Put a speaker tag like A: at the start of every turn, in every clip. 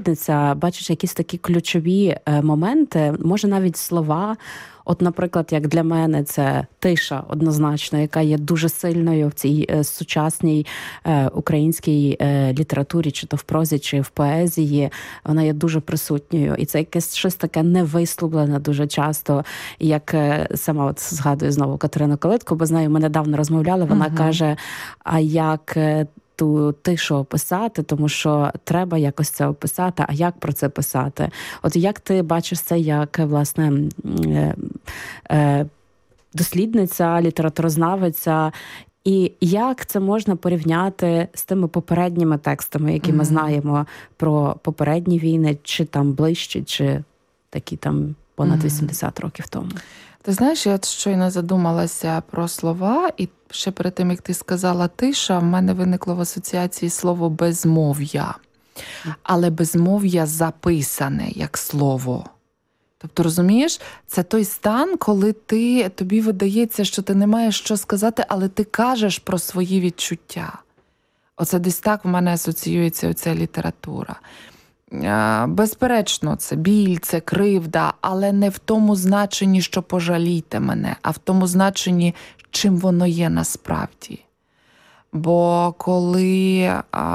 A: дослідниця бачиш якісь такі ключові моменти, може навіть слова. От, наприклад, як для мене це тиша однозначно, яка є дуже сильною в цій сучасній українській літературі, чи то в прозі, чи в поезії. Вона є дуже присутньою. І це якесь щось таке невисловлене дуже часто. Як сама от згадую знову Катерину Калитку, бо з нею ми недавно розмовляли, вона каже, а як ту тишу описати, тому що треба якось це описати, а як про це писати? От як ти бачиш це як, власне, дослідниця, літературознавиця, і як це можна порівняти з тими попередніми текстами, які ми знаємо про попередні війни, чи там ближчі, чи такі там понад 80 років тому?
B: Ти знаєш, я щойно задумалася про слова, і ще перед тим, як ти сказала тиша, в мене виникло в асоціації слово безмов'я. Але безмов'я записане як слово. Тобто, розумієш, це той стан, коли тобі видається, що ти не маєш що сказати, але ти кажеш про свої відчуття. Оце десь так в мене асоціюється оця література. Безперечно, це біль, це кривда, але не в тому значенні, що пожалійте мене, а в тому значенні, чим воно є насправді. Бо коли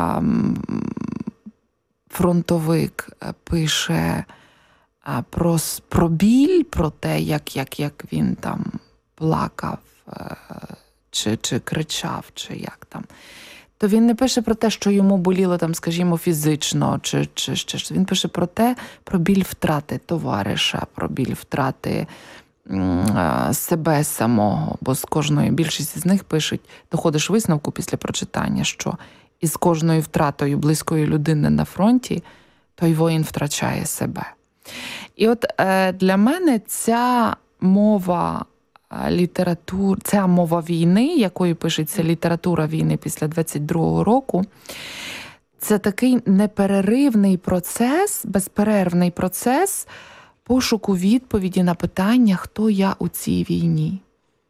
B: фронтовик пише про біль, про те, як він там плакав, чи кричав, чи як там, то він не пише про те, що йому боліло, там, скажімо, фізично, чи він пише про біль втрати товариша, про біль втрати себе самого. Бо з кожної, більшість з них пишуть, доходиш висновку після прочитання, що із кожною втратою близької людини на фронті той воїн втрачає себе. І от для мене ця мова ця мова війни, якою пишеться література війни після 22-го року, це такий непереривний процес, безперервний процес пошуку відповіді на питання, хто я у цій війні.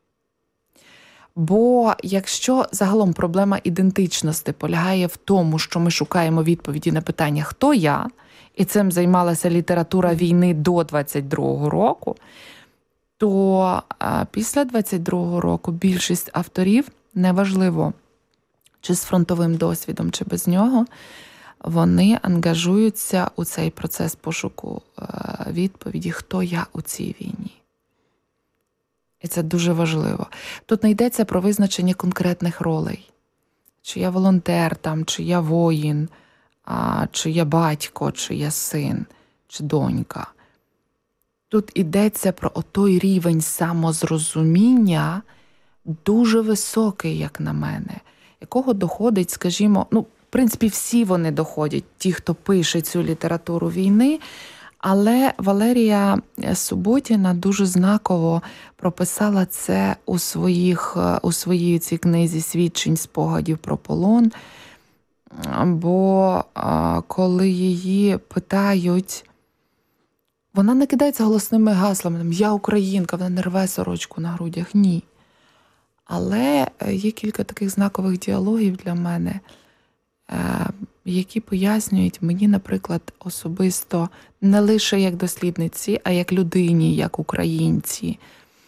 B: Бо якщо загалом проблема ідентичності полягає в тому, що ми шукаємо відповіді на питання «хто я?», і цим займалася література війни до 22-го року, то після 22-го року більшість авторів, неважливо, чи з фронтовим досвідом, чи без нього, вони ангажуються у цей процес пошуку відповіді, хто я у цій війні. І це дуже важливо. Тут не йдеться про визначення конкретних ролей. Чи я волонтер, там, чи я воїн, чи я батько, чи я син, чи донька. Тут йдеться про той рівень самозрозуміння, дуже високий, як на мене, якого доходить, скажімо, в принципі, всі вони доходять, ті, хто пише цю літературу війни, але Валерія Суботіна дуже знаково прописала це у своїй цій книзі «Свідчень спогадів про полон», бо коли її питають, вона не кидається голосними гаслами, я українка, вона не рве сорочку на грудях, ні. Але є кілька таких знакових діалогів для мене, які пояснюють мені, наприклад, особисто не лише як дослідниці, а як людині, як українці,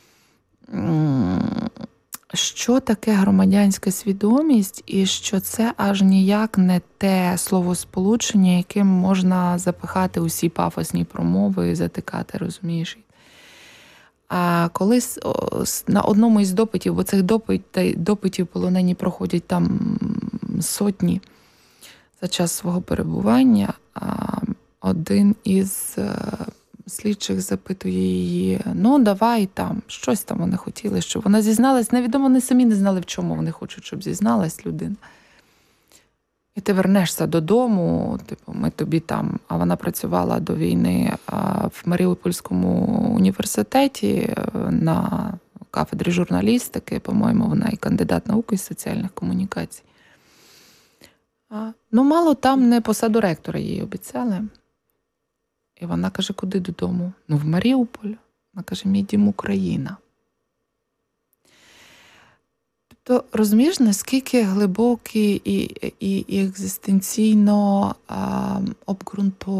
B: що таке громадянська свідомість і що це аж ніяк не те словосполучення, яким можна запихати усі пафосні промови і затикати, розумієш? А колись на одному із допитів, бо цих допитів полонені проходять там сотні за час свого перебування, один із слідчих запитує її, давай там, щось там вони хотіли, щоб вона зізналась. Невідомо, вони самі не знали, в чому вони хочуть, щоб зізналась людина. І ти вернешся додому, ми тобі там, а вона працювала до війни в Маріупольському університеті на кафедрі журналістики, по-моєму, вона і кандидат наук із соціальних комунікацій. Мало там не посаду ректора їй обіцяли. І вона каже, куди додому? В Маріуполь. Вона каже, мій дім Україна. Тобто, розумієш, наскільки глибокий і екзистенційно обґрунтований